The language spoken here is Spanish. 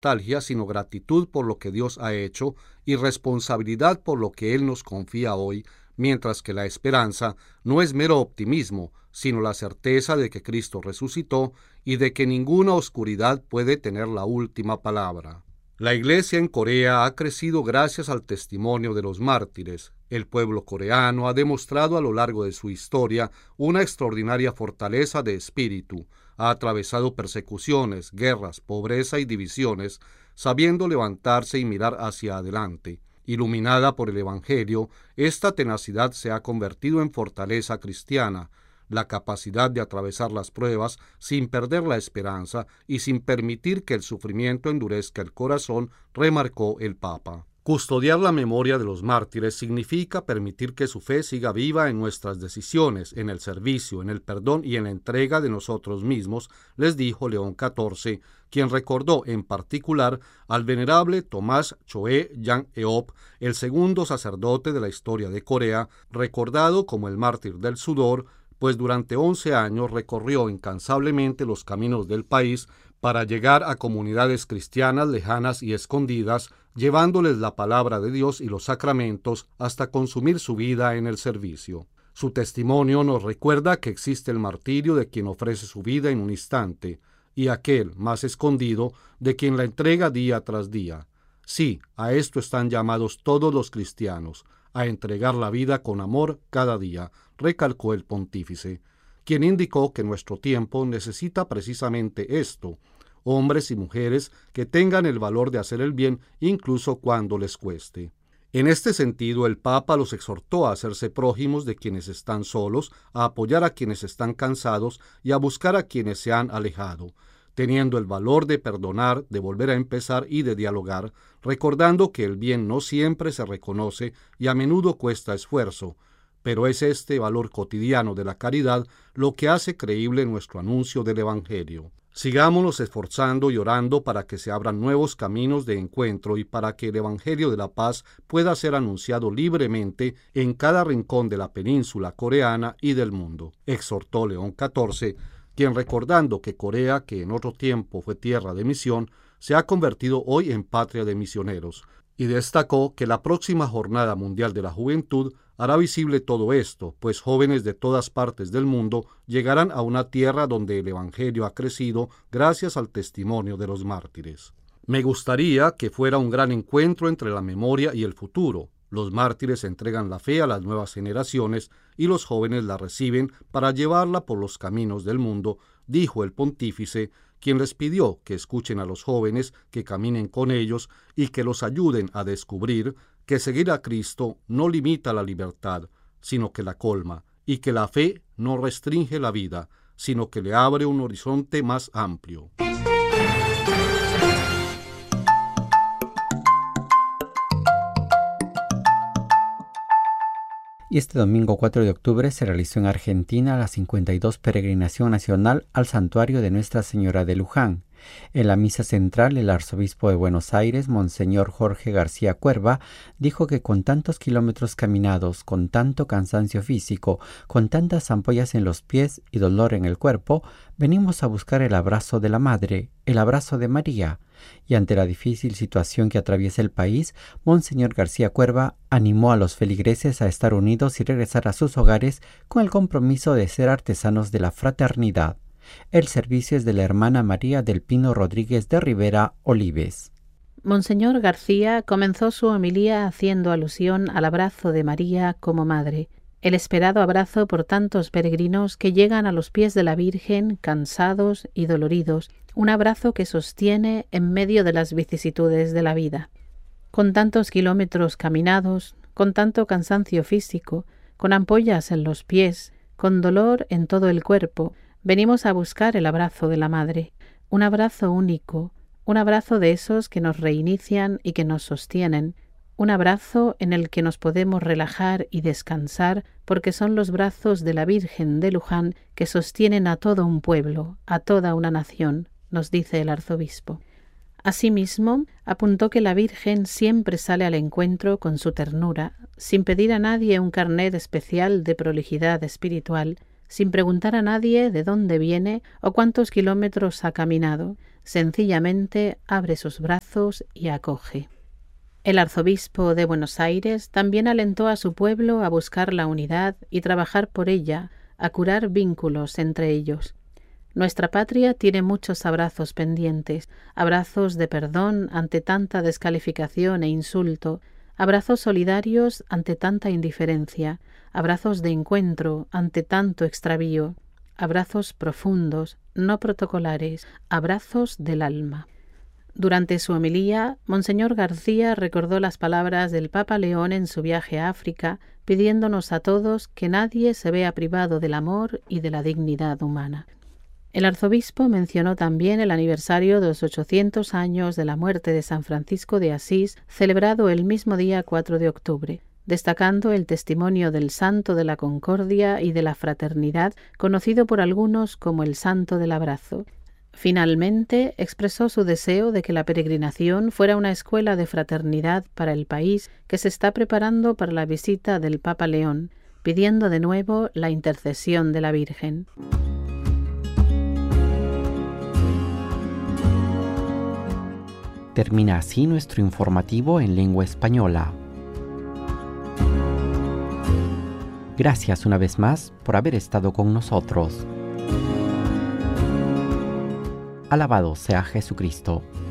nostalgia, sino gratitud por lo que Dios ha hecho y responsabilidad por lo que Él nos confía hoy, mientras que la esperanza no es mero optimismo, sino la certeza de que Cristo resucitó y de que ninguna oscuridad puede tener la última palabra. La Iglesia en Corea ha crecido gracias al testimonio de los mártires. El pueblo coreano ha demostrado a lo largo de su historia una extraordinaria fortaleza de espíritu. Ha atravesado persecuciones, guerras, pobreza y divisiones, sabiendo levantarse y mirar hacia adelante. Iluminada por el Evangelio, esta tenacidad se ha convertido en fortaleza cristiana, la capacidad de atravesar las pruebas sin perder la esperanza y sin permitir que el sufrimiento endurezca el corazón, remarcó el Papa. Custodiar la memoria de los mártires significa permitir que su fe siga viva en nuestras decisiones, en el servicio, en el perdón y en la entrega de nosotros mismos, les dijo León XIV, quien recordó en particular al venerable Tomás Choe Yang-eop, el segundo sacerdote de la historia de Corea, recordado como el mártir del sudor, pues durante 11 años recorrió incansablemente los caminos del país para llegar a comunidades cristianas lejanas y escondidas, llevándoles la palabra de Dios y los sacramentos hasta consumir su vida en el servicio. Su testimonio nos recuerda que existe el martirio de quien ofrece su vida en un instante, y aquel más escondido de quien la entrega día tras día. Sí, a esto están llamados todos los cristianos, a entregar la vida con amor cada día, recalcó el pontífice, quien indicó que nuestro tiempo necesita precisamente esto, hombres y mujeres que tengan el valor de hacer el bien incluso cuando les cueste. En este sentido, el Papa los exhortó a hacerse prójimos de quienes están solos, a apoyar a quienes están cansados y a buscar a quienes se han alejado, teniendo el valor de perdonar, de volver a empezar y de dialogar, recordando que el bien no siempre se reconoce y a menudo cuesta esfuerzo, pero es este valor cotidiano de la caridad lo que hace creíble nuestro anuncio del Evangelio. Sigámonos esforzando y orando para que se abran nuevos caminos de encuentro y para que el Evangelio de la paz pueda ser anunciado libremente en cada rincón de la península coreana y del mundo, exhortó León XIV, quien recordando que Corea, que en otro tiempo fue tierra de misión, se ha convertido hoy en patria de misioneros, y destacó que la próxima Jornada Mundial de la Juventud hará visible todo esto, pues jóvenes de todas partes del mundo llegarán a una tierra donde el Evangelio ha crecido gracias al testimonio de los mártires. Me gustaría que fuera un gran encuentro entre la memoria y el futuro. Los mártires entregan la fe a las nuevas generaciones y los jóvenes la reciben para llevarla por los caminos del mundo, dijo el pontífice, quien les pidió que escuchen a los jóvenes, que caminen con ellos y que los ayuden a descubrir que seguir a Cristo no limita la libertad, sino que la colma, y que la fe no restringe la vida, sino que le abre un horizonte más amplio. Y este domingo 4 de octubre se realizó en Argentina la 52 Peregrinación Nacional al Santuario de Nuestra Señora de Luján. En la misa central, el arzobispo de Buenos Aires, Monseñor Jorge García Cuerva, dijo que con tantos kilómetros caminados, con tanto cansancio físico, con tantas ampollas en los pies y dolor en el cuerpo, venimos a buscar el abrazo de la Madre, el abrazo de María. Y ante la difícil situación que atraviesa el país, Monseñor García Cuerva animó a los feligreses a estar unidos y regresar a sus hogares con el compromiso de ser artesanos de la fraternidad. El servicio es de la hermana María del Pino Rodríguez de Rivera Olives. Monseñor García comenzó su homilía haciendo alusión al abrazo de María como madre, el esperado abrazo por tantos peregrinos que llegan a los pies de la Virgen cansados y doloridos, un abrazo que sostiene en medio de las vicisitudes de la vida. Con tantos kilómetros caminados, con tanto cansancio físico, con ampollas en los pies, con dolor en todo el cuerpo, venimos a buscar el abrazo de la Madre, un abrazo único, un abrazo de esos que nos reinician y que nos sostienen, un abrazo en el que nos podemos relajar y descansar porque son los brazos de la Virgen de Luján que sostienen a todo un pueblo, a toda una nación, nos dice el arzobispo. Asimismo, apuntó que la Virgen siempre sale al encuentro con su ternura, sin pedir a nadie un carnet especial de prolijidad espiritual, sin preguntar a nadie de dónde viene o cuántos kilómetros ha caminado. Sencillamente abre sus brazos y acoge. El arzobispo de Buenos Aires también alentó a su pueblo a buscar la unidad y trabajar por ella, a curar vínculos entre ellos. Nuestra patria tiene muchos abrazos pendientes, abrazos de perdón ante tanta descalificación e insulto, abrazos solidarios ante tanta indiferencia, abrazos de encuentro ante tanto extravío, abrazos profundos, no protocolares, abrazos del alma. Durante su homilía, Monseñor García recordó las palabras del Papa León en su viaje a África, pidiéndonos a todos que nadie se vea privado del amor y de la dignidad humana. El arzobispo mencionó también el aniversario de los 800 años de la muerte de San Francisco de Asís, celebrado el mismo día 4 de octubre, destacando el testimonio del Santo de la Concordia y de la Fraternidad, conocido por algunos como el Santo del Abrazo. Finalmente, expresó su deseo de que la peregrinación fuera una escuela de fraternidad para el país que se está preparando para la visita del Papa León, pidiendo de nuevo la intercesión de la Virgen. Termina así nuestro informativo en lengua española. Gracias una vez más por haber estado con nosotros. Alabado sea Jesucristo.